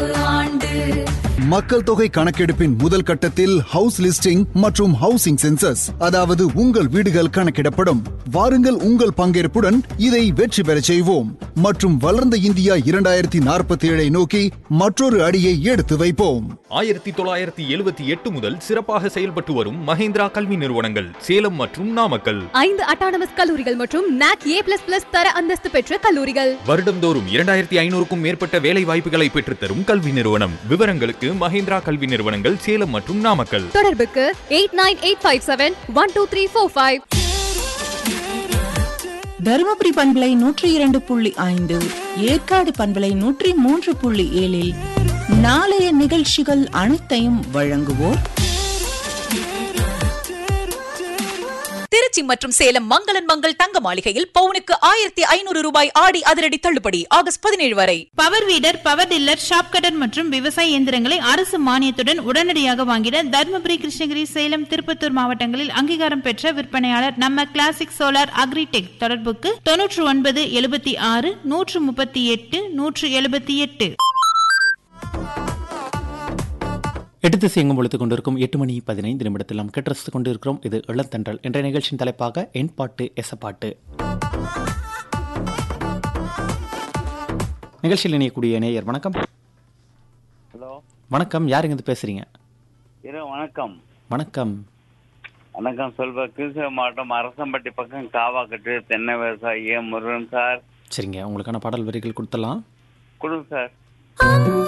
கணக்கெடுப்பு ஆண்டு. மக்கள் தொகை கணக்கெடுப்பின் முதல் கட்டத்தில் ஹவுஸ் லிஸ்டிங் மற்றும் ஹவுசிங் சென்சஸ், அதாவது உங்கள் வீடுகள் கணக்கிடப்படும். வாருங்கள், உங்கள் பங்கேற்புடன் இதை வெற்றி பெறச் செய்வோம் மற்றும் வளர்ந்த இந்தியா 2047 நோக்கி மற்றொரு அடியை எடுத்து வைப்போம். 1978 முதல் சிறப்பாக செயல்பட்டு வரும் மஹேந்திரா கல்வி நிறுவனங்கள் சேலம் மற்றும் நாமக்கல். 5 அட்டானமஸ் கல்லூரிகள் மற்றும் NAC A++ தர அந்தஸ்து பெற்ற கல்லூரிகள். வருடம்தோறும் 2500க்கும் மேற்பட்ட வேலை வாய்ப்புகளை பெற்றுத்தரும் கல்வி நிறுவனம். விவரங்களுக்கு மஹேந்திரா கல்வி நிறுவனங்கள் சேலம் மற்றும் நாமக்கல். தொடர்புக்கு 8985712345. தருமபுரி பண்பலை 102.5, ஏற்காடு பண்பலை 103.7 நாளைய நிகழ்ச்சிகள் அனைத்தையும் வழங்குவோர் திருச்சி மற்றும் சேலம் மங்களன் மங்கள் தங்க மாளிகையில் பவுனுக்கு 1500 ரூபாய் ஆடி அதிரடி தள்ளுபடி ஆகஸ்ட் 17 வரை. Power வீடர், power tiller, shop cutter மற்றும் விவசாய இயந்திரங்களை அரசு மானியத்துடன் உடனடியாக வாங்கிட தர்மபுரி, கிருஷ்ணகிரி, சேலம், திருப்பத்தூர் மாவட்டங்களில் அங்கீகாரம் பெற்ற விற்பனையாளர் நம்ம கிளாசிக் சோலார் அக்ரிடெக். தொடர்புக்கு 9976 138 178. எடுத்து செய்யும் பொழுது கொண்டிருக்கும் 8 மணி 15 நிமிடத்தில் நாம் கேட்டு கொண்டிருக்கிறோம். இது இளத்தன்றல் என்ற நிகழ்ச்சியின் தலைப்பாக என் பாட்டு எசப்பாட்டு. நிகழ்ச்சியில் இணையக்கூடிய நேயர் வணக்கம். ஹலோ வணக்கம், யாருங்க இருந்து பேசுறீங்க? வணக்கம். வணக்கம் வணக்கம் சொல்வ கிருஷ்ணகிரி மாவட்டம் அரசம்பட்டி பக்கம் காவாக்கட்டு தென்னை விவசாயி முருகன் சார். சரிங்க, உங்களுக்கான பாடல் வரிகள் கொடுத்துடலாம். கொடுங்க சார்.